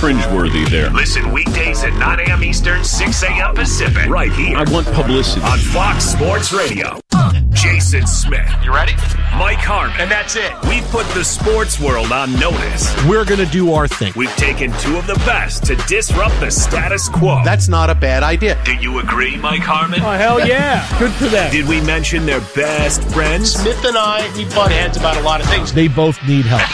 cringeworthy there. Listen weekdays at 9 a.m. Eastern, 6 a.m. Pacific. Right here. I want publicity. On Fox Sports Radio. Jason Smith. You ready? Mike Harmon. And that's it. We put the sports world on notice. We're going to do our thing. We've taken two of the best to disrupt the status quo. That's not a bad idea. Do you agree, Mike Harmon? Oh, hell yeah. Good for them. Did we mention their best friends? Smith and I, we butt heads about a lot of things. They both need help.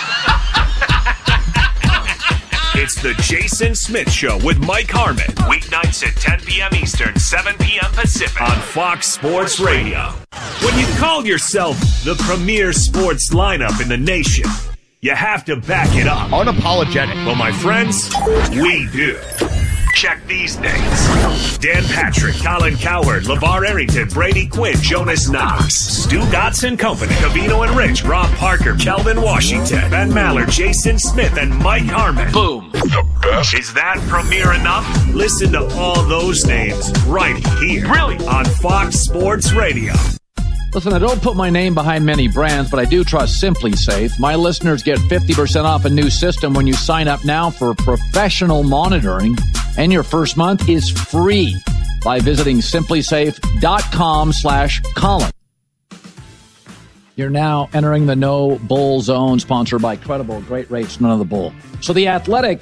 It's the Jason Smith Show with Mike Harmon. Weeknights at 10 p.m. Eastern, 7 p.m. Pacific. On Fox Sports Radio. When you call yourself the premier sports lineup in the nation, you have to back it up. Unapologetic. Well, my friends, we do. Check these names. Dan Patrick, Colin Cowherd, LeVar Arrington, Brady Quinn, Jonas Knox, Stu Dotson Company, Cavino and Rich, Rob Parker, Kelvin Washington, Ben Maller, Jason Smith, and Mike Harmon. Boom. The best. Is that premier enough? Listen to all those names right here. Really? On Fox Sports Radio. Listen, I don't put my name behind many brands, but I do trust Simply Safe. My listeners get 50% off a new system when you sign up now for professional monitoring, and your first month is free by visiting simplysafe.com/Colin. You're now entering the No Bull Zone, sponsored by Credible. Great rates, none of the bull. So the Athletic,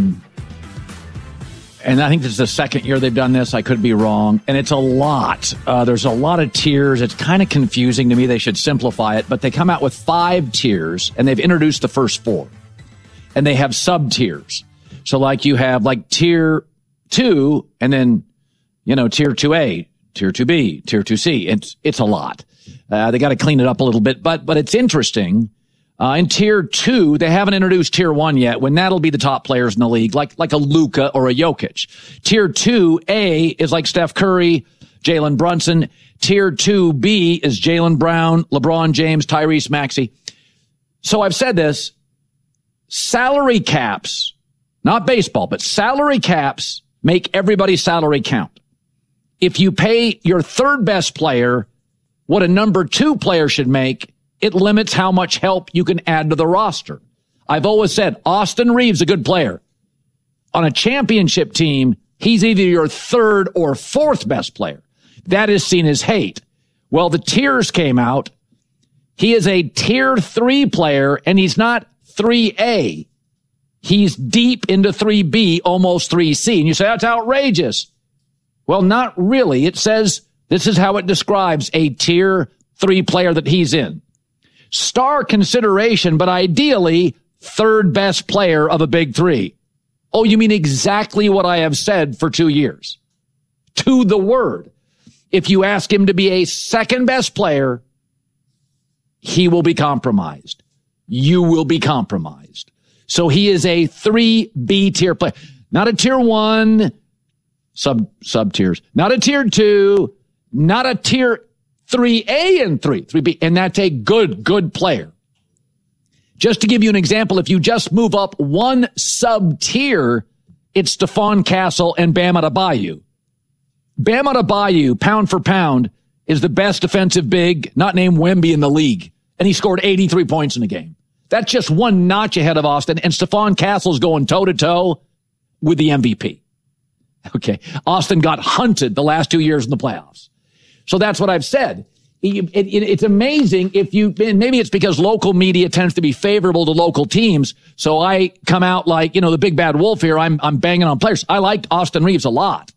and I think this is the second year they've done this. I could be wrong. And it's a lot. There's a lot of tiers. It's kind of confusing to me. They should simplify it. But they come out with 5 tiers, and they've introduced the first 4. And they have sub-tiers. So like you have like tier 2, and then, you know, tier 2A, tier 2B, tier 2C. It's a lot. They got to clean it up a little bit. But it's interesting. In tier 2, they haven't introduced tier 1 yet, when that'll be the top players in the league, like a Luka or a Jokic. Tier 2A is like Steph Curry, Jalen Brunson. Tier 2B is Jaylen Brown, LeBron James, Tyrese Maxey. So I've said this, salary caps, not baseball, but salary caps make everybody's salary count. If you pay your third best player what a number 2 player should make, it limits how much help you can add to the roster. I've always said Austin Reeves, a good player. On a championship team, he's either your third or fourth best player. That is seen as hate. Well, the tiers came out. He is a tier 3 player, and he's not 3A. He's deep into 3B, almost 3C. And you say, that's outrageous. Well, not really. It says, this is how it describes a tier 3 player that he's in. Star consideration, but ideally, third best player of a big 3. Oh, you mean exactly what I have said for 2 years. To the word. If you ask him to be a second best player, he will be compromised. You will be compromised. So he is a 3B tier player. Not a tier 1, sub tiers. Not a tier 2, not a tier 3A and 3B, and that's a good player. Just to give you an example, if you just move up one sub-tier, it's Stephon Castle and Bam Adebayo. Bam Adebayo, pound for pound, is the best defensive big, not named Wemby, in the league, and he scored 83 points in a game. That's just one notch ahead of Austin, and Stephon Castle's going toe-to-toe with the MVP. Okay, Austin got hunted the last 2 years in the playoffs. So that's what I've said. It's amazing if maybe it's because local media tends to be favorable to local teams. So I come out like, the big bad wolf here. I'm banging on players. I liked Austin Reeves a lot.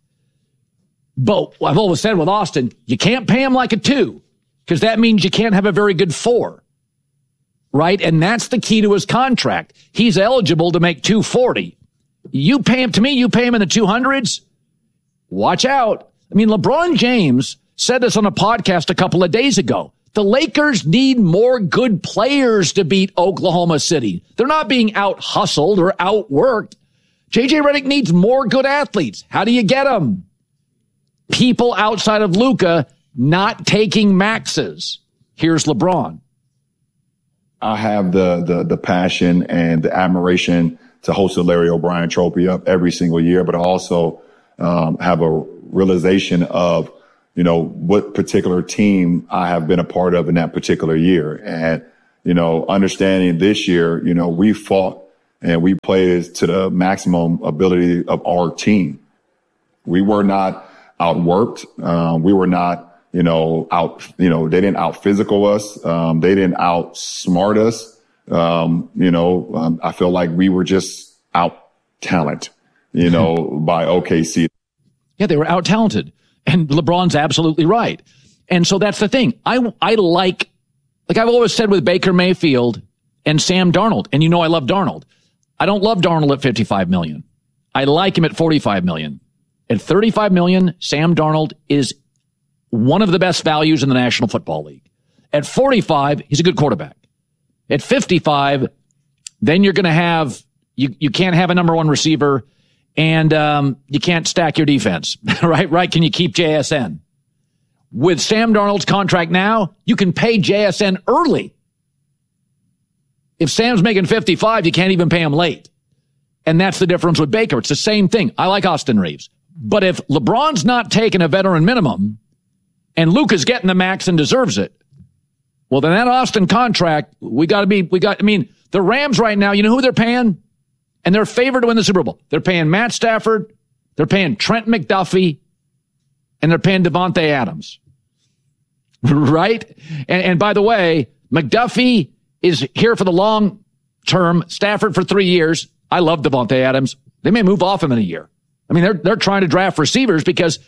But I've always said with Austin, you can't pay him like a 2, because that means you can't have a very good 4. Right? And that's the key to his contract. He's eligible to make $240. You pay him in the 200s. Watch out. I mean, LeBron James said this on a podcast a couple of days ago. The Lakers need more good players to beat Oklahoma City. They're not being out-hustled or outworked. JJ Redick needs more good athletes. How do you get them? People outside of Luka not taking maxes. Here's LeBron. I have the passion and the admiration to host the Larry O'Brien Trophy up every single year, but I also have a realization of what particular team I have been a part of in that particular year. And, understanding this year, we fought and we played to the maximum ability of our team. We were not outworked. We were not, they didn't out physical us. They didn't outsmart us. I feel like we were just out talent, by OKC. Yeah, they were out talented, and LeBron's absolutely right. And so that's the thing. I like I've always said with Baker Mayfield and Sam Darnold, and I love Darnold. I don't love Darnold at $55 million. I like him at $45 million. At $35 million, Sam Darnold is one of the best values in the National Football League. At $45, he's a good quarterback. At $55, then you're going to have, you can't have a number one receiver, and you can't stack your defense, right? Can you keep JSN? With Sam Darnold's contract now, you can pay JSN early. If Sam's making 55, you can't even pay him late. And that's the difference with Baker. It's the same thing. I like Austin Reeves. But if LeBron's not taking a veteran minimum and Luka's getting the max and deserves it, well, then that Austin contract, the Rams right now, you know who they're paying? And they're favored to win the Super Bowl. They're paying Matt Stafford, they're paying Trent McDuffie, and they're paying Devontae Adams. Right? And by the way, McDuffie is here for the long term, Stafford for 3 years. I love Devontae Adams. They may move off him in a year. I mean, they're trying to draft receivers because,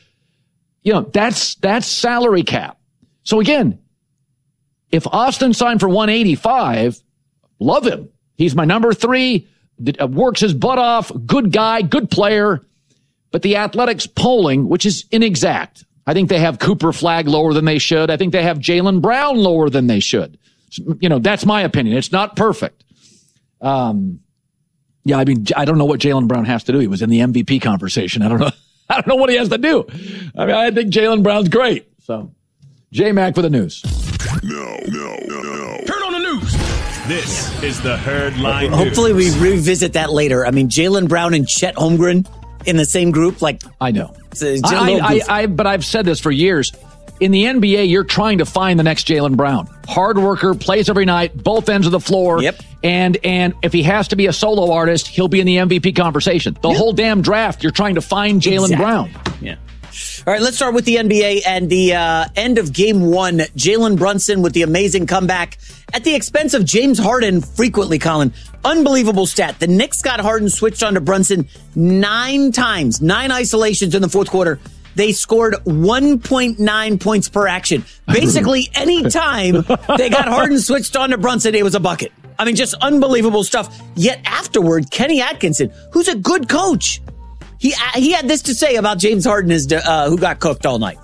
that's salary cap. So again, if Austin signed for 185, love him. He's my number 3, works his butt off, good guy, good player. But the Athletics polling, which is inexact, I think they have Cooper Flagg lower than they should. I think they have Jaylen Brown lower than they should. That's my opinion. It's not perfect. I don't know what Jaylen Brown has to do. He was in the MVP conversation. I don't know what he has to do. I think Jaylen Brown's great. So, J-Mac for the news. No. Turn on the news. This is the Herd Line Hopefully News. we revisit that later. Jaylen Brown and Chet Holmgren in the same group. I know. But I've said this for years. In the NBA, you're trying to find the next Jaylen Brown. Hard worker, plays every night, both ends of the floor. Yep. And if he has to be a solo artist, he'll be in the MVP conversation. The whole damn draft, you're trying to find Jaylen Brown. Yeah. All right, let's start with the NBA and the end of Game 1. Jalen Brunson with the amazing comeback at the expense of James Harden frequently, Colin. Unbelievable stat. The Knicks got Harden switched onto Brunson 9 times, 9 isolations in the fourth quarter. They scored 1.9 points per action. Basically, any time they got Harden switched on to Brunson, it was a bucket. Just unbelievable stuff. Yet afterward, Kenny Atkinson, who's a good coach, he had this to say about James Harden, who got cooked all night.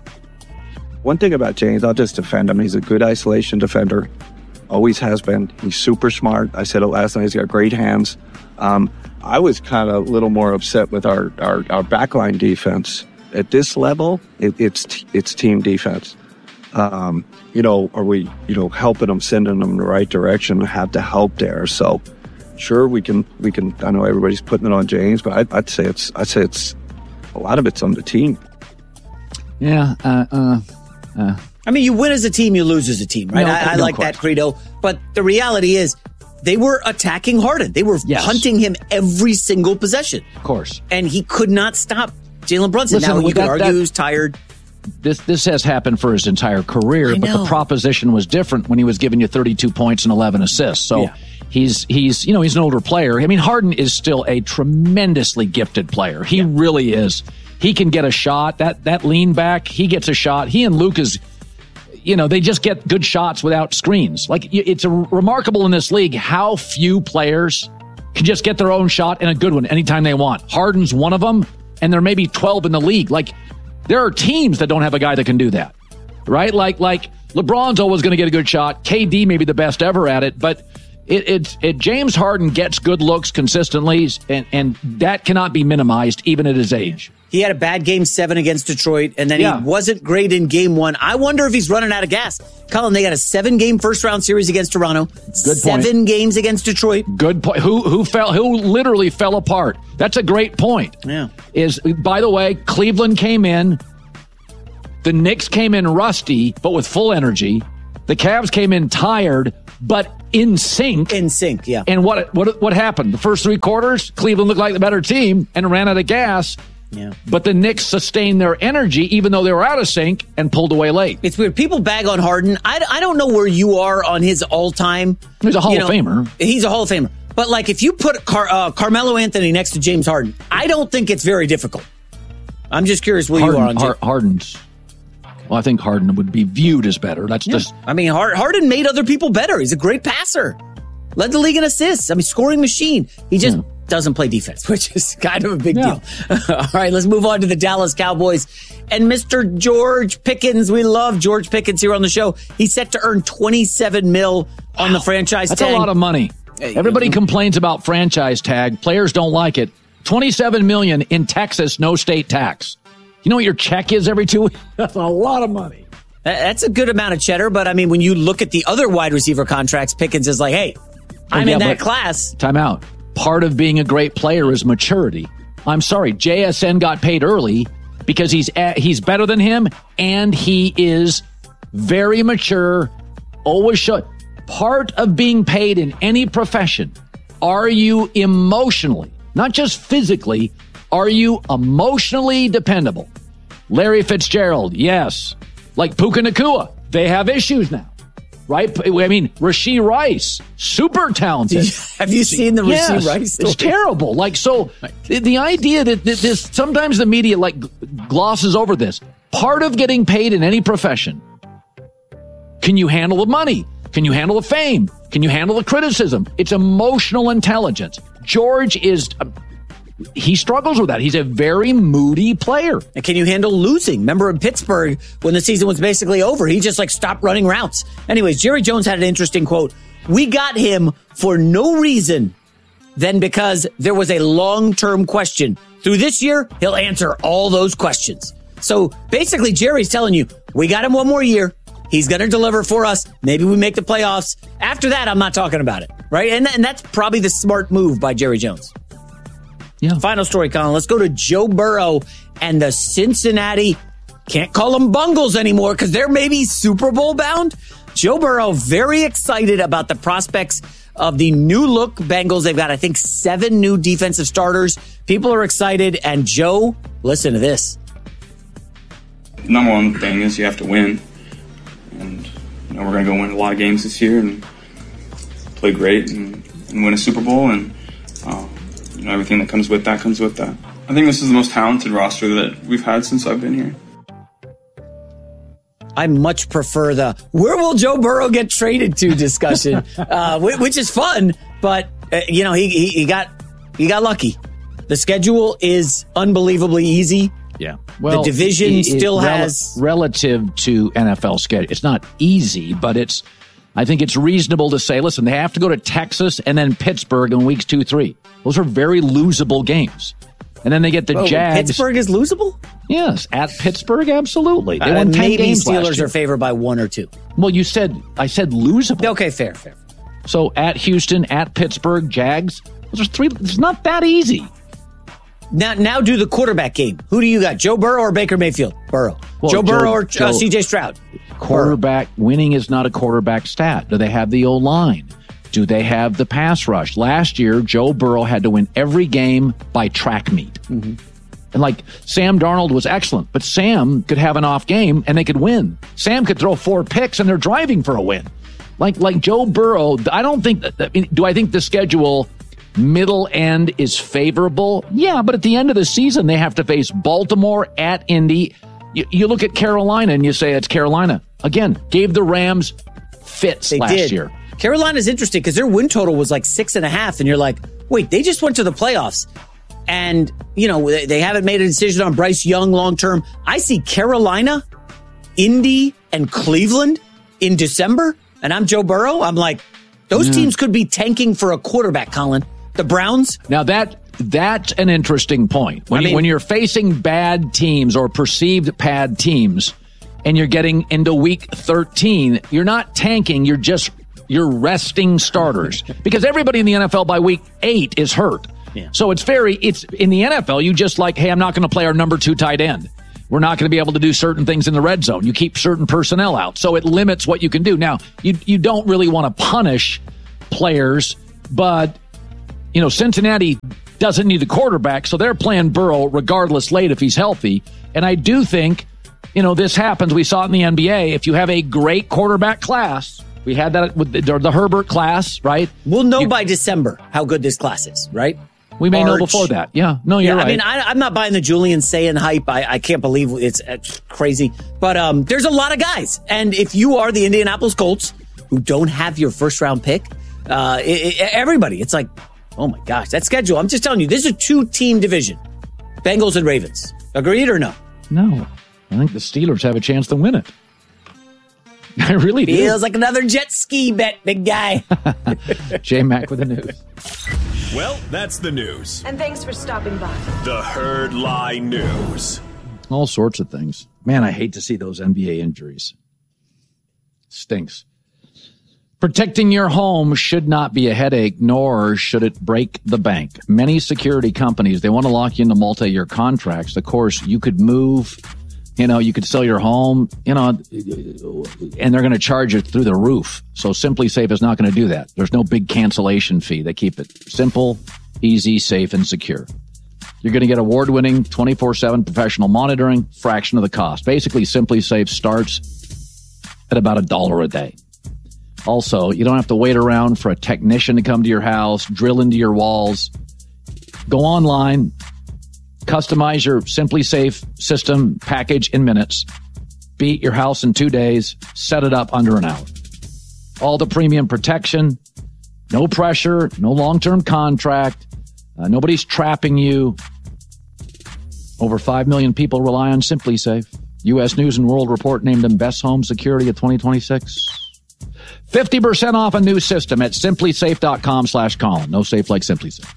One thing about James, I'll just defend him. He's a good isolation defender. Always has been. He's super smart. I said it last night. He's got great hands. I was kind of a little more upset with our backline defense. At this level, it's team defense. Are we, helping them, sending them in the right direction, have the help there. So sure, we can, I know everybody's putting it on James, but I'd say it's a lot of it's on the team. Yeah. You win as a team, you lose as a team, right? I like that credo. But the reality is they were attacking Harden. They were hunting him every single possession. Of course. And he could not stop Jalen Brunson. Listen, now, you could argue he's tired. This has happened for his entire career, but the proposition was different when he was giving you 32 points and 11 assists. So he's an older player. Harden is still a tremendously gifted player. He really is. He can get a shot. That lean back, he gets a shot. He and Luka's, they just get good shots without screens. It's remarkable in this league how few players can just get their own shot and a good one anytime they want. Harden's one of them, and there may be 12 in the league. There are teams that don't have a guy that can do that, right? Like LeBron's always going to get a good shot. KD may be the best ever at it, but James Harden gets good looks consistently, and that cannot be minimized even at his age. He had a bad Game 7 against Detroit, and then he wasn't great in Game 1. I wonder if he's running out of gas. Colin, they got a 7-game first-round series against Toronto. Good point. 7 games against Detroit. Good point. Who literally fell apart. That's a great point. Yeah. By the way, Cleveland came in. The Knicks came in rusty, but with full energy. The Cavs came in tired, but in sync. In sync, yeah. And what happened? The first 3 quarters, Cleveland looked like the better team and ran out of gas. Yeah. But the Knicks sustained their energy even though they were out of sync and pulled away late. It's weird. People bag on Harden. I don't know where you are on his all-time. He's a Hall of Famer. He's a Hall of Famer. But like if you put Carmelo Anthony next to James Harden, I don't think it's very difficult. I'm just curious where you are on Harden's. Well, I think Harden would be viewed as better. That's just. I mean, Harden made other people better. He's a great passer. Led the league in assists. I mean, scoring machine. He just doesn't play defense, which is kind of a big deal. All right, let's move on to the Dallas Cowboys. And Mr. George Pickens. We love George Pickens here on the show. He's set to earn $27 million on the franchise tag. That's a lot of money. Everybody complains about franchise tag. Players don't like it. $27 million in Texas, no state tax. You know what your check is every 2 weeks? That's a lot of money. That's a good amount of cheddar, but I mean, when you look at the other wide receiver contracts, Pickens is like, hey, I'm in that class. Time out. Part of being a great player is maturity. I'm sorry, JSN got paid early because he's better than him and he is very mature, always show. Part of being paid in any profession, are you emotionally, not just physically, are you emotionally dependable? Larry Fitzgerald, yes. Like Puka Nacua, they have issues now, right? I mean, Rashee Rice, super talented. Have you seen the Rashee Rice story? It's terrible. Like, so the idea that this, sometimes the media like glosses over this. Part of getting paid in any profession, can you handle the money? Can you handle the fame? Can you handle the criticism? It's emotional intelligence. George he struggles with that. He's a very moody player. And can you handle losing? Remember in Pittsburgh when the season was basically over, he just like stopped running routes. Anyways, Jerry Jones had an interesting quote. We got him for no reason than because there was a long-term question. Through this year, he'll answer all those questions. So basically, Jerry's telling you, we got him one more year. He's going to deliver for us. Maybe we make the playoffs. After that, I'm not talking about it, right? And that's probably the smart move by Jerry Jones. Yeah. Final story, Colin. Let's go to Joe Burrow and the Cincinnati, can't call them Bungles anymore because they're maybe Super Bowl bound. Joe Burrow very excited about the prospects of the new look Bengals. They've got, I think, 7 new defensive starters. People are excited. And Joe, listen to this. Number one thing is you have to win. And we're going to go win a lot of games this year and play great and win a Super Bowl. And everything that comes with that comes with that. I think this is the most talented roster that we've had since I've been here. I much prefer the where will Joe Burrow get traded to discussion, which is fun, but he got lucky. The schedule is unbelievably easy. Yeah. Well, the division still has relative to NFL schedule. It's not easy, but I think it's reasonable to say, listen, they have to go to Texas and then Pittsburgh in weeks 2, 3. Those are very losable games. And then they get the Jags. Pittsburgh is losable? Yes, at Pittsburgh, absolutely. They won 10 games Steelers last year. are favored by 1 or 2. Well, I said losable. Okay, fair. So at Houston, at Pittsburgh, Jags, those are 3. It's not that easy. Now do the quarterback game. Who do you got, Joe Burrow or Baker Mayfield? Burrow. Well, Joe Burrow or C.J. Stroud? Quarterback winning is not a quarterback stat. Do they have the O-line? Do they have the pass rush? Last year, Joe Burrow had to win every game by track meet. Mm-hmm. And Sam Darnold was excellent, but Sam could have an off game and they could win. Sam could throw 4 picks and they're driving for a win. Like Joe Burrow, I don't think do I think the schedule middle end is favorable? Yeah, but at the end of the season, they have to face Baltimore at Indy. You look at Carolina and you say it's Carolina. Again, gave the Rams fits last year. Carolina's interesting because their win total was like 6.5, and you're like, wait, they just went to the playoffs. And, they haven't made a decision on Bryce Young long term. I see Carolina, Indy, and Cleveland in December, and I'm Joe Burrow. I'm like, those teams could be tanking for a quarterback, Colin. The Browns. Now that's an interesting point. When you're facing bad teams or perceived bad teams and you're getting into week 13, you're not tanking, you're resting starters because everybody in the NFL by week 8 is hurt. Yeah. So it's in the NFL, you just hey, I'm not going to play our number 2 tight end. We're not going to be able to do certain things in the red zone. You keep certain personnel out. So it limits what you can do. Now, you don't really want to punish players, but, Cincinnati doesn't need the quarterback, so they're playing Burrow regardless late if he's healthy. And I do think, this happens. We saw it in the NBA. If you have a great quarterback class, we had that with the Herbert class, right? We'll know by December how good this class is, right? We may know before that. Yeah. No, you're right. I mean, I'm not buying the Julian Sayin hype. I can't believe it's crazy. But there's a lot of guys. And if you are the Indianapolis Colts who don't have your first-round pick, everybody, it's like, oh, my gosh, that schedule. I'm just telling you, this is a 2-team division, Bengals and Ravens. Agreed or no? No. I think the Steelers have a chance to win it. I really do. Feels like another jet ski bet, big guy. J-Mac with the news. Well, that's the news. And thanks for stopping by. The Herd Lie News. All sorts of things. Man, I hate to see those NBA injuries. Stinks. Protecting your home should not be a headache, nor should it break the bank. Many security companies, they want to lock you into multi-year contracts. Of course, you could move, you could sell your home, and they're going to charge you through the roof. So Simply Safe is not going to do that. There's no big cancellation fee. They keep it simple, easy, safe, and secure. You're going to get award-winning 24/7 professional monitoring, fraction of the cost. Basically, Simply Safe starts at about $1 a day. Also, you don't have to wait around for a technician to come to your house, drill into your walls. Go online, customize your Simply Safe system package in minutes, beat your house in 2 days, set it up under an hour. All the premium protection, no pressure, no long-term contract, nobody's trapping you. Over 5 million people rely on Simply Safe. U.S. News and World Report named them Best Home Security of 2026. 50% off a new system at simplysafe.com/Colin. No safe like Simply Safe.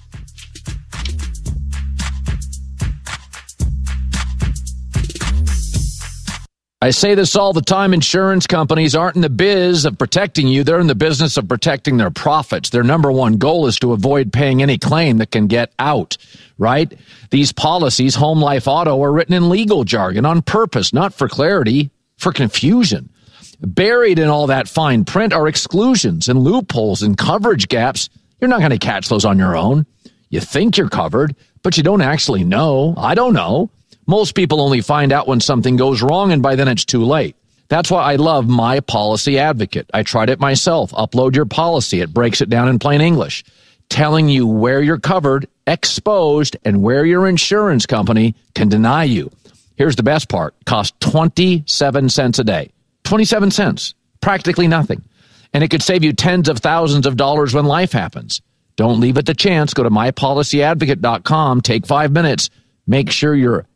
I say this all the time. Insurance companies aren't in the biz of protecting you. They're in the business of protecting their profits. Their number one goal is to avoid paying any claim that can get out, right? These policies, home, life, auto, are written in legal jargon on purpose, not for clarity, for confusion. Buried in all that fine print are exclusions and loopholes and coverage gaps. You're not going to catch those on your own. You think you're covered, but you don't actually know. I don't know. Most people only find out when something goes wrong, and by then it's too late. That's why I love My Policy Advocate. I tried it myself. Upload your policy. It breaks it down in plain English, telling you where you're covered, exposed, and where your insurance company can deny you. Here's the best part. Costs 27 cents a day. 27 cents. Practically nothing. And it could save you tens of thousands of dollars when life happens. Don't leave it to chance. Go to mypolicyadvocate.com. Take 5 minutes. Make sure you're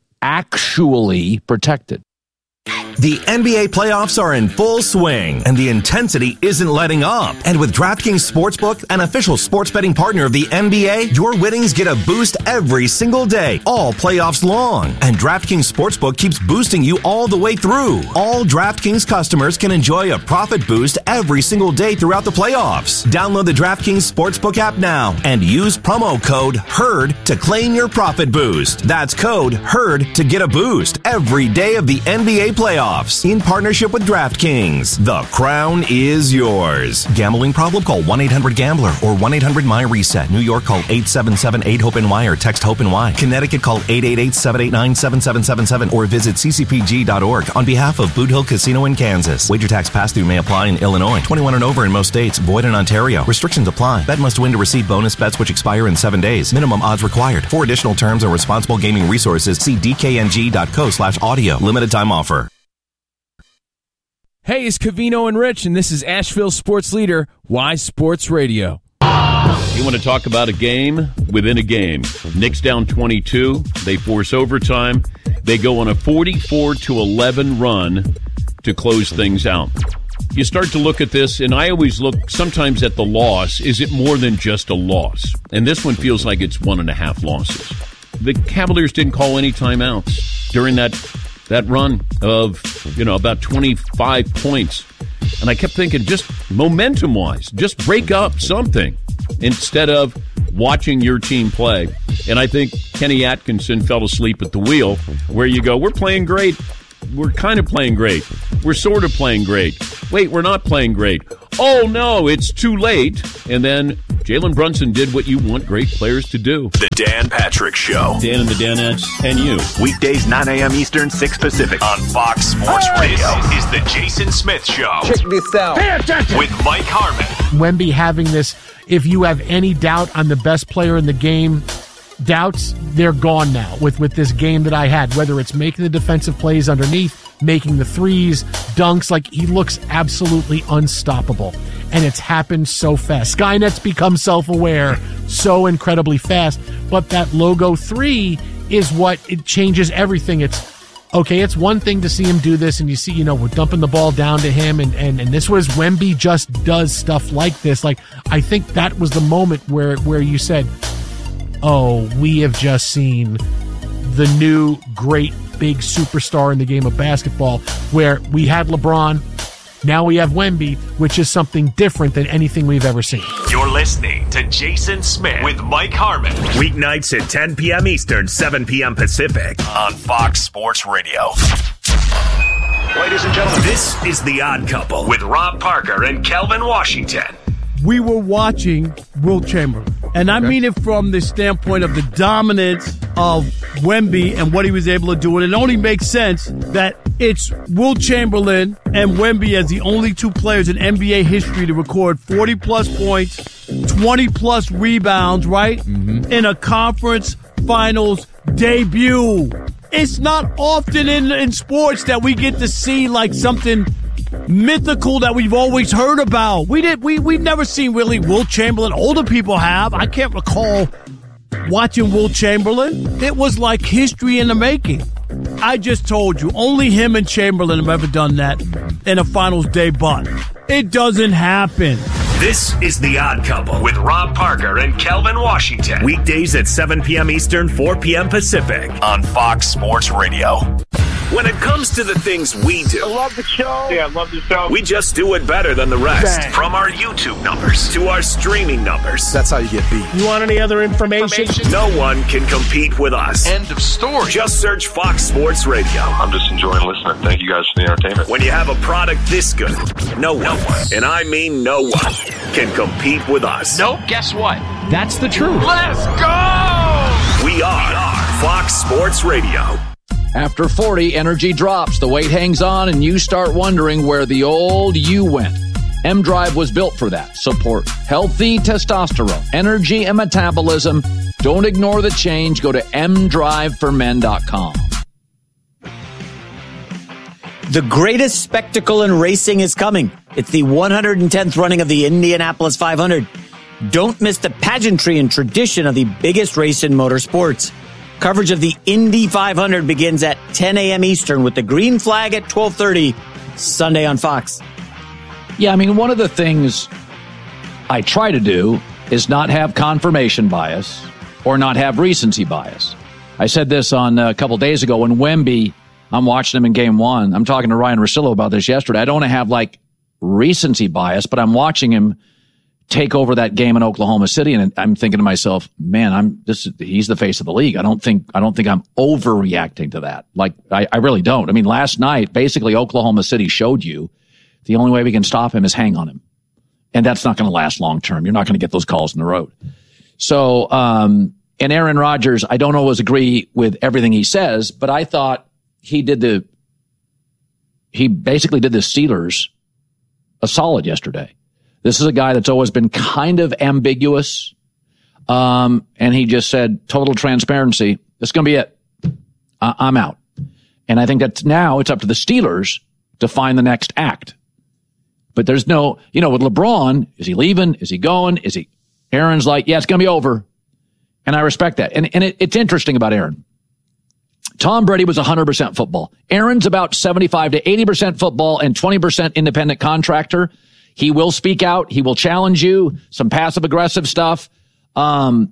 actually protected. The NBA playoffs are in full swing, and the intensity isn't letting up. And with DraftKings Sportsbook, an official sports betting partner of the NBA, your winnings get a boost every single day, all playoffs long. And DraftKings Sportsbook keeps boosting you all the way through. All DraftKings customers can enjoy a profit boost every single day throughout the playoffs. Download the DraftKings Sportsbook app now and use promo code HERD to claim your profit boost. That's code HERD to get a boost every day of the NBA playoffs. In partnership with DraftKings. The crown is yours. Gambling problem? Call 1-800-GAMBLER or 1-800-MY-RESET. New York, call 877-8-HOPE-NY or text HOPE-NY. Connecticut, call 888-789-7777 or visit ccpg.org on behalf of Boot Hill Casino in Kansas. Wager tax pass-through may apply in Illinois. 21 and over in most states. Void in Ontario. Restrictions apply. Bet must win to receive bonus bets which expire in 7 days. Minimum odds required. For additional terms and responsible gaming resources, see dkng.co/audio. Limited time offer. Hey, it's Covino and Rich, and this is Asheville Sports Leader, Y Sports Radio. You want to talk about a game within a game. Knicks down 22. They force overtime. They go on a 44-11 run to close things out. You start to look at this, and I always look sometimes at the loss. Is it more than just a loss? And this one feels like it's 1.5 losses. The Cavaliers didn't call any timeouts during that run of, about 25 points. And I kept thinking, just momentum-wise, just break up something instead of watching your team play. And I think Kenny Atkinson fell asleep at the wheel, where you go, we're playing great. We're kind of playing great. We're sort of playing great. Wait, we're not playing great. oh no, it's too late. And then Jalen Brunson did what you want great players to do. The Dan Patrick Show. Dan and the Danettes and you. Weekdays 9 a.m. Eastern, 6 Pacific on Fox Sports Radio. This is the Jason Smith Show. Check this out. Pay attention. With Mike Harmon. Wemby having this, if you have any doubt on the best player in the game, doubts, they're gone now with this game that I had, whether it's making the defensive plays underneath, making the threes, dunks, like he looks absolutely unstoppable. And it's happened so fast. Skynet's become self-aware so incredibly fast, but that logo 3 is what it changes everything. It's okay, it's one thing to see him do this and you see, we're dumping the ball down to him and this was Wemby just does stuff like this. Like, I think that was the moment where you said, oh, we have just seen the new great big superstar in the game of basketball, where we had LeBron, now we have Wemby, which is something different than anything we've ever seen. You're listening to Jason Smith with Mike Harmon. Weeknights at 10 p.m. Eastern, 7 p.m. Pacific on Fox Sports Radio. Ladies and gentlemen, this is The Odd Couple with Rob Parker and Kelvin Washington. We were watching Wilt Chamberlain, and I mean it from the standpoint of the dominance of Wemby and what he was able to do. And it only makes sense that it's Wilt Chamberlain and Wemby as the only two players in NBA history to record 40-plus points, 20-plus rebounds, right, in a conference finals debut. It's not often in sports that we get to see like something mythical that we've always heard about. We've never seen really Wilt Chamberlain. Older people have. I can't recall watching Wilt Chamberlain. It was like history in the making. I just told you, only him and Chamberlain have ever done that in a finals day, but it doesn't happen. This is The Odd Couple with Rob Parker and Kelvin Washington. Weekdays at 7 p.m. Eastern, 4 p.m. Pacific on Fox Sports Radio. When it comes to the things we do, I love the show. Yeah, I love the show. We just do it better than the rest. Bang. From our YouTube numbers to our streaming numbers. That's how you get beat. You want any other information? No one can compete with us. End of story. Just search Fox Sports Radio. I'm just enjoying listening. Thank you guys for the entertainment. When you have a product this good, no one, and I mean no one, can compete with us. Nope. Guess what? That's the truth. Let's go! We are Fox Sports Radio. After 40, energy drops, the weight hangs on, and you start wondering where the old you went. M-Drive was built for that. Support healthy testosterone, energy, and metabolism. Don't ignore the change. Go to mdriveformen.com. The greatest spectacle in racing is coming. It's the 110th running of the Indianapolis 500. Don't miss the pageantry and tradition of the biggest race in motorsports. Coverage of the Indy 500 begins at 10 a.m. Eastern with the green flag at 12:30 Sunday on Fox. Yeah, I mean, one of the things I try to do is not have confirmation bias or not have recency bias. I said this on a couple days ago when Wemby, I'm watching him in game one. I'm talking to Ryan Russillo about this yesterday. I don't want to have like recency bias, but I'm watching him take over that game in Oklahoma City, and I'm thinking to myself, man, he's the face of the league. I don't think I'm overreacting to that. Like, I really don't. I mean, last night, basically Oklahoma City showed you the only way we can stop him is hang on him. And that's not going to last long term. You're not going to get those calls in the road. So, and Aaron Rodgers, I don't always agree with everything he says, but I thought he basically did the Steelers a solid yesterday. This is a guy that's always been kind of ambiguous. And he just said, total transparency, this is going to be it. I'm out. And I think that now it's up to the Steelers to find the next act. But there's no, with LeBron, is he leaving? Is he going? Aaron's like, yeah, it's going to be over. And I respect that. And it's interesting about Aaron. Tom Brady was 100% football. Aaron's about 75 to 80% football and 20% independent contractor. He will speak out. He will challenge you. Some passive aggressive stuff. Aaron,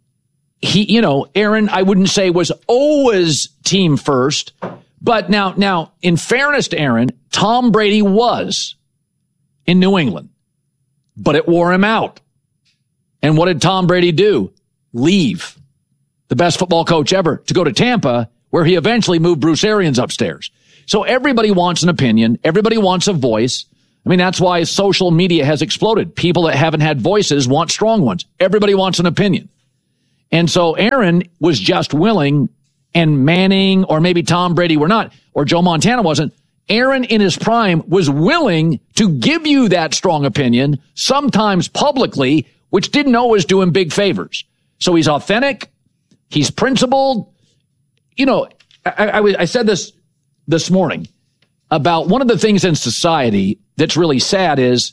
I wouldn't say was always team first, but now in fairness to Aaron, Tom Brady was in New England, but it wore him out. And what did Tom Brady do? Leave. The best football coach ever to go to Tampa, where he eventually moved Bruce Arians upstairs. So everybody wants an opinion. Everybody wants a voice. I mean, that's why social media has exploded. People that haven't had voices want strong ones. Everybody wants an opinion. And so Aaron was just willing, and Manning or maybe Tom Brady were not, or Joe Montana wasn't. Aaron in his prime was willing to give you that strong opinion, sometimes publicly, which didn't always do him big favors. So he's authentic. He's principled. You know, I said this morning about one of the things in society that's really sad is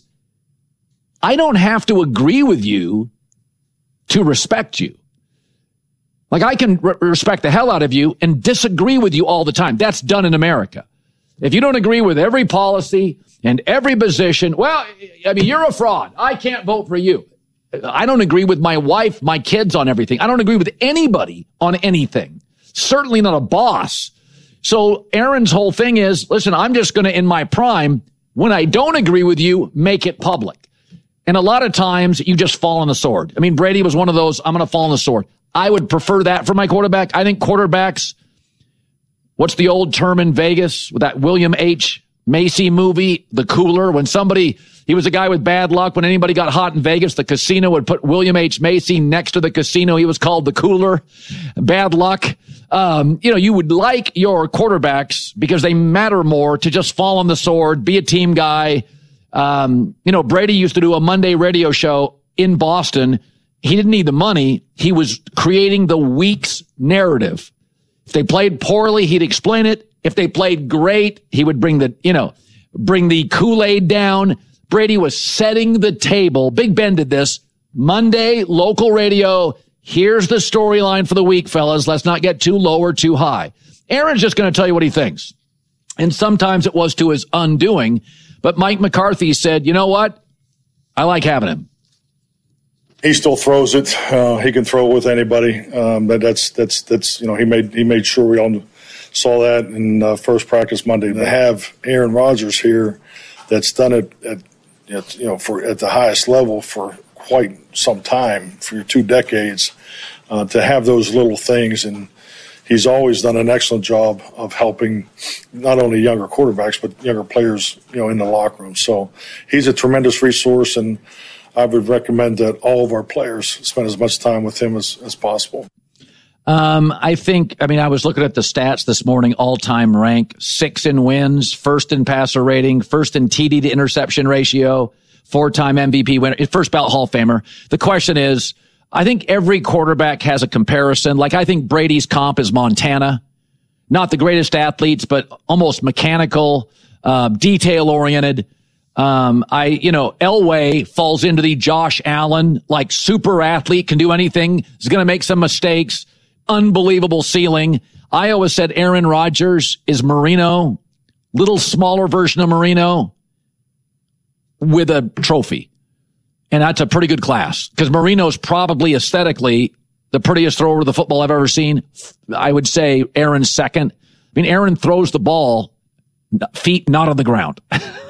I don't have to agree with you to respect you. Like I can respect the hell out of you and disagree with you all the time. That's done in America. If you don't agree with every policy and every position, well, I mean, you're a fraud. I can't vote for you. I don't agree with my wife, my kids on everything. I don't agree with anybody on anything. Certainly not a boss. So Aaron's whole thing is, listen, I'm just going to, in my prime, when I don't agree with you, make it public. And a lot of times you just fall on the sword. I mean, Brady was one of those, I'm going to fall on the sword. I would prefer that for my quarterback. I think quarterbacks, what's the old term in Vegas with that William H. Macy movie, The Cooler? When somebody, he was a guy with bad luck. When anybody got hot in Vegas, the casino would put William H. Macy next to the casino. He was called The Cooler. Bad luck. You would like your quarterbacks because they matter more to just fall on the sword, be a team guy. Brady used to do a Monday radio show in Boston. He didn't need the money. He was creating the week's narrative. If they played poorly, he'd explain it. If they played great, he would bring the Kool-Aid down. Brady was setting the table. Big Ben did this. Monday, local radio. Here's the storyline for the week, fellas. Let's not get too low or too high. Aaron's just going to tell you what he thinks. And sometimes it was to his undoing. But Mike McCarthy said, you know what? I like having him. He still throws it. He can throw with anybody. He made sure we all saw that in first practice Monday. To have Aaron Rodgers here, that's done it at the highest level for quite some time, for 2 decades, to have those little things, and he's always done an excellent job of helping not only younger quarterbacks but younger players, in the locker room. So he's a tremendous resource, and I would recommend that all of our players spend as much time with him as possible. I was looking at the stats this morning, all-time rank, 6 in wins, 1st in passer rating, 1st in TD to interception ratio, 4-time MVP winner, first ballot Hall of Famer. The question is, I think every quarterback has a comparison. Like I think Brady's comp is Montana. Not the greatest athletes, but almost mechanical, detail-oriented. Elway falls into the Josh Allen, like super athlete, can do anything, is going to make some mistakes, unbelievable ceiling. I always said Aaron Rodgers is Marino, little smaller version of Marino with a trophy. And that's a pretty good class because Marino's probably aesthetically the prettiest thrower of the football I've ever seen. I would say Aaron's second. I mean, Aaron throws the ball, feet not on the ground.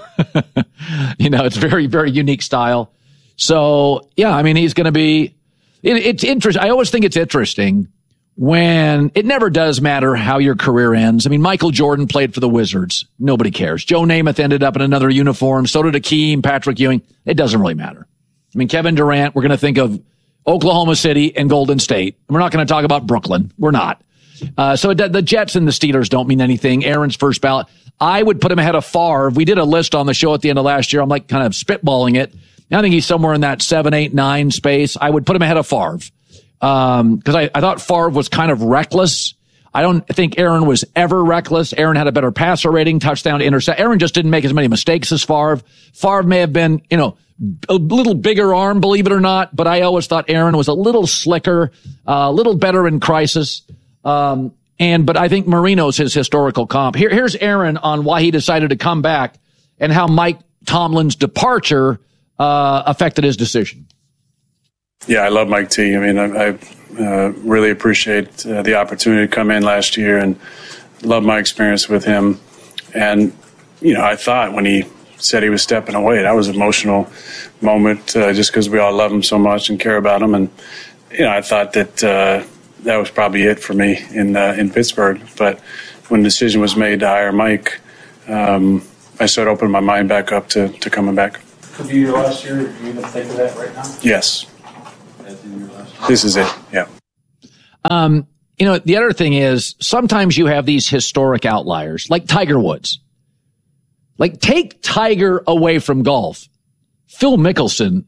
It's very, very unique style. So, yeah, I mean, he's going to be, it's interesting. I always think it's interesting when it never does matter how your career ends. I mean, Michael Jordan played for the Wizards. Nobody cares. Joe Namath ended up in another uniform. So did Akeem, Patrick Ewing. It doesn't really matter. I mean, Kevin Durant, we're going to think of Oklahoma City and Golden State. We're not going to talk about Brooklyn. We're not. So the Jets and the Steelers don't mean anything. Aaron's first ballot. I would put him ahead of Favre. We did a list on the show at the end of last year. I'm like kind of spitballing it. I think he's somewhere in that 7, 8, 9 space. I would put him ahead of Favre. Because I thought Favre was kind of reckless. I don't think Aaron was ever reckless. Aaron had a better passer rating, touchdown to intercept. Aaron just didn't make as many mistakes as Favre. Favre may have been, a little bigger arm, believe it or not, but I always thought Aaron was a little slicker, a little better in crisis. But I think Marino's his historical comp. Here's Aaron on why he decided to come back and how Mike Tomlin's departure affected his decision. Yeah, I love Mike T. I mean, I really appreciate the opportunity to come in last year and love my experience with him. And, I thought when he said he was stepping away, that was an emotional moment just because we all love him so much and care about him. And, I thought that that was probably it for me in Pittsburgh. But when the decision was made to hire Mike, I started opening my mind back up to coming back. Could be your last year. Do you even think of that right now? Yes. This is it. Yeah. The other thing is sometimes you have these historic outliers like Tiger Woods. Like, take Tiger away from golf. Phil Mickelson,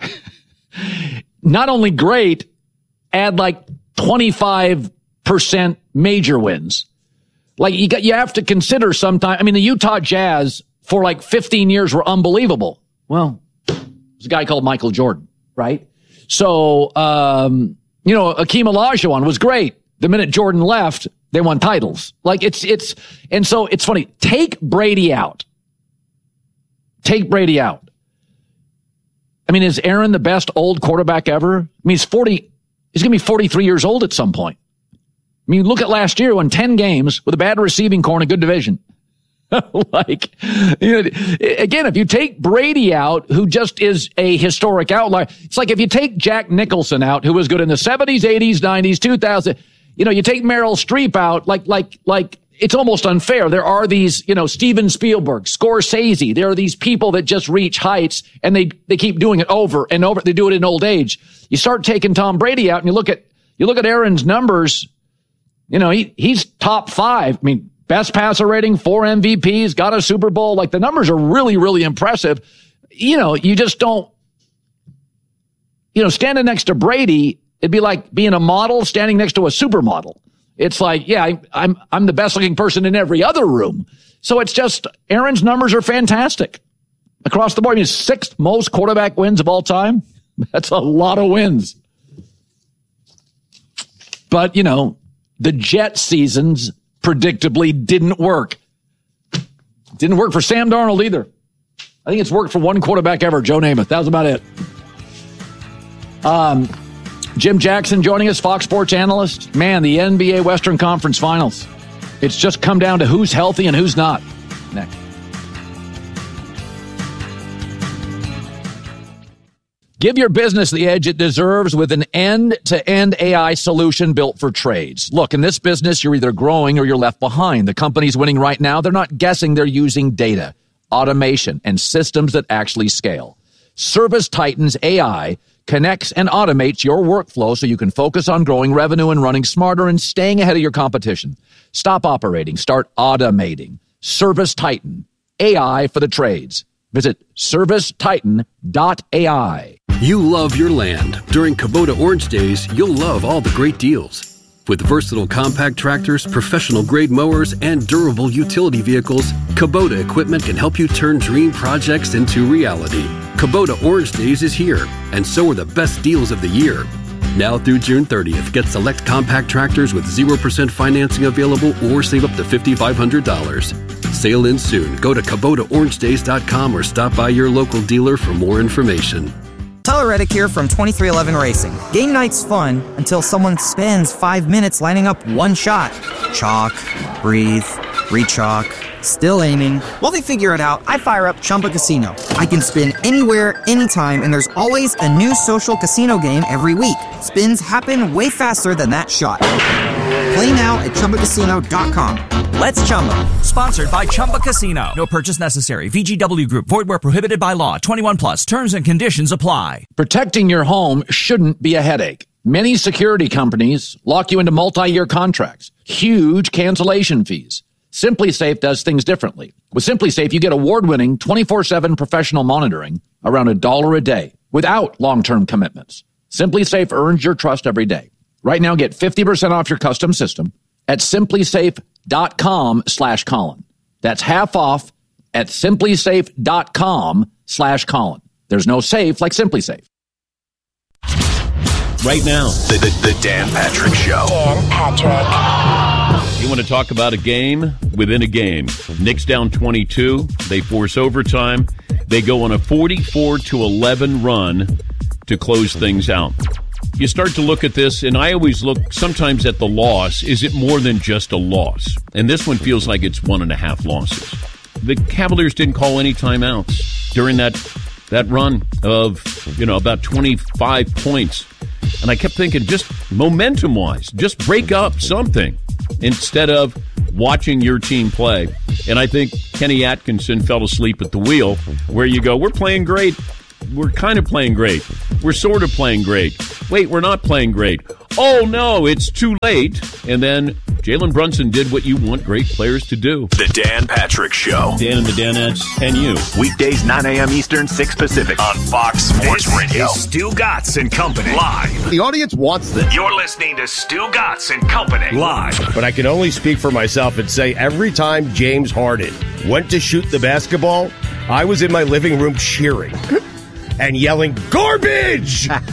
not only great, add like 25% major wins. Like, you have to consider sometimes. I mean, the Utah Jazz for like 15 years were unbelievable. Well, there's a guy called Michael Jordan, right? So, Akeem Olajuwon was great. The minute Jordan left, they won titles. Like, and so it's funny. Take Brady out. Take Brady out. I mean, is Aaron the best old quarterback ever? I mean, he's going to be 43 years old at some point. I mean, look at last year, won 10 games with a bad receiving core and a good division. Again, if you take Brady out, who just is a historic outlier, it's like if you take Jack Nicholson out, who was good in the 70s, 80s, 90s, 2000, you take Meryl Streep out, like it's almost unfair. There are these, Steven Spielberg, Scorsese. There are these people that just reach heights and they keep doing it over and over. They do it in old age. You start taking Tom Brady out and you look at Aaron's numbers. He's top 5. I mean, best passer rating, 4 MVPs, got a Super Bowl. Like, the numbers are really, really impressive. You just don't, standing next to Brady, it'd be like being a model standing next to a supermodel. It's like, yeah, I'm the best looking person in every other room. So it's just, Aaron's numbers are fantastic across the board. I mean, 6th most quarterback wins of all time. That's a lot of wins. But, the Jet seasons predictably didn't work. Didn't work for Sam Darnold either. I think it's worked for one quarterback ever, Joe Namath. That was about it. Jim Jackson joining us, Fox Sports analyst. Man, the NBA Western Conference Finals. It's just come down to who's healthy and who's not. Next. Give your business the edge it deserves with an end-to-end AI solution built for trades. Look, in this business, you're either growing or you're left behind. The companies winning right now, they're not guessing, they're using data, automation, and systems that actually scale. ServiceTitan's AI connects and automates your workflow so you can focus on growing revenue and running smarter and staying ahead of your competition. Stop operating. Start automating. ServiceTitan. AI for the trades. Visit servicetitan.ai. You love your land. During Kubota Orange Days, you'll love all the great deals. With versatile compact tractors, professional-grade mowers, and durable utility vehicles, Kubota equipment can help you turn dream projects into reality. Kubota Orange Days is here, and so are the best deals of the year. Now through June 30th, get select compact tractors with 0% financing available or save up to $5,500. Sale ends soon. Go to KubotaOrangeDays.com or stop by your local dealer for more information. Tyler Reddick here from 2311 Racing. Game night's fun until someone spends 5 minutes lining up one shot. Chalk, breathe, re-chalk, still aiming. While they figure it out, I fire up Chumba Casino. I can spin anywhere, anytime, and there's always a new social casino game every week. Spins happen way faster than that shot. Play now at ChumbaCasino.com. Let's Chumba. Sponsored by Chumba Casino. No purchase necessary. VGW Group. Void where prohibited by law. 21 plus. Terms and conditions apply. Protecting your home shouldn't be a headache. Many security companies lock you into multi-year contracts. Huge cancellation fees. SimpliSafe does things differently. With SimpliSafe, you get award-winning 24/7 professional monitoring around $1 a day without long-term commitments. SimpliSafe earns your trust every day. Right now, get 50% off your custom system at SimpliSafe.com/Colin. That's half off at SimpliSafe.com/Colin. There's no safe like SimpliSafe. Right now, the Dan Patrick Show. Dan Patrick. You want to talk about a game within a game. Knicks down 22. They force overtime. They go on a 44-11 run to close things out. You start to look at this, and I always look sometimes at the loss. Is it more than just a loss? And this one feels like it's 1.5 losses. The Cavaliers didn't call any timeouts during that run of, about 25 points. And I kept thinking, just momentum-wise, just break up something instead of watching your team play. And I think Kenny Atkinson fell asleep at the wheel, where you go, we're playing great. We're kind of playing great. We're sort of playing great. Wait, we're not playing great. Oh, no, it's too late. And then Jalen Brunson did what you want great players to do. The Dan Patrick Show. Dan and the Danettes and you. Weekdays 9 a.m. Eastern, 6 Pacific on Fox Sports Radio. Stu Gatz and Company live. The audience wants this. You're listening to Stu Gatz and Company live. But I can only speak for myself and say every time James Harden went to shoot the basketball, I was in my living room cheering and yelling, garbage!